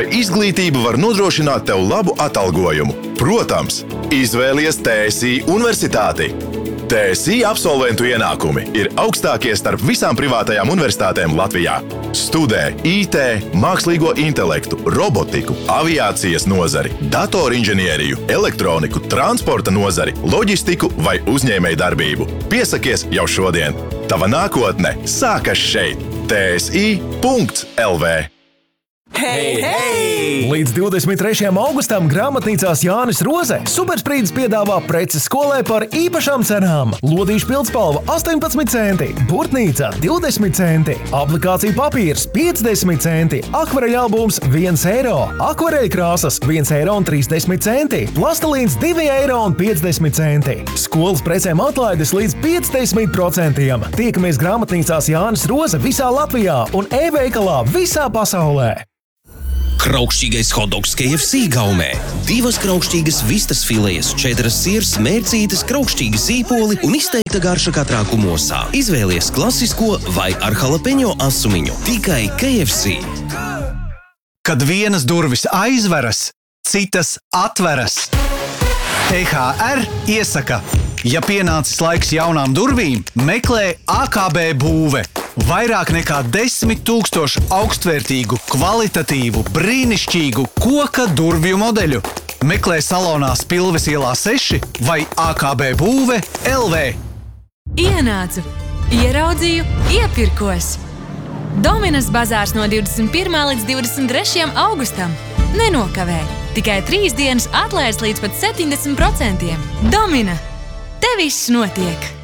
vai izglītība var nodrošināt tev labu atalgojumu. Protams, izvēlies TSI universitāti. TSI absolventu ienākumi ir augstākie starp visām privātajām universitātēm Latvijā. Studē IT, mākslīgo intelektu, robotiku, aviācijas nozari, datorinženieriju, elektroniku, transporta nozari, loģistiku vai uzņēmējdarbību. Piesakies jau šodien. Tava nākotne sākas šeit. TSI.LV. Hei, hei! Līdz 23. augustam grāmatnīcās Jānis Roze Supersprīdis piedāvā preces skolai par īpašām cenām. Lodīšu pildspalva 18 centi, burtnīca 20 centi, aplikācija papīrs 50 centi, akvareļalbums 1 eiro, akvareļkrāsas 1,30 eiro, plastelīns 2,50 eiro. Skolas precēm atlaides līdz 50%. Tiekamies grāmatnīcās Jānis Roze visā Latvijā un e-veikalā visā pasaulē. Kraukšķīgais hotdogs KFC gaumē. 2 kraukšķīgas vistas filejas, 4 sirs, mērcītes, kraukšķīgi zīpoli un izteikta garša katrā kumosā. Izvēlies klasisko vai ar jalapeņo asumiņu. Tikai KFC. Kad vienas durvis aizveras, citas atveras. EHR iesaka, ja pienācis laiks jaunām durvīm, meklē AKB būve. Vairāk nekā 10 000 augstvērtīgu, kvalitatīvu, brīnišķīgu koka durvju modeļu. Meklē salonā Spilves ielā 6 vai AKB būve LV. Ienācu, ieraudzīju, iepirkos. Dominas bazārs no 21. līdz 23. augustam. Nenokavē, tikai 3 dienas atlaides līdz pat 70%. Domina, te viss notiek!